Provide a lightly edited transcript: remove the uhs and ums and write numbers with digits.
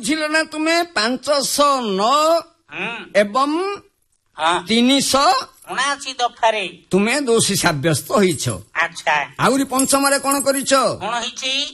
ବୁଝିଲ ନା ତୁମେ 509 ଏବଂ 379 ଦଫାରେ ତୁମେ ଦୋଷୀ ସାବ୍ୟସ୍ତ ହୋଇଛ। ଆଚ୍ଛା, ଆହୁରି ପଞ୍ଚମରେ କଣ କରିଛ? କଣ ହେଇଛି?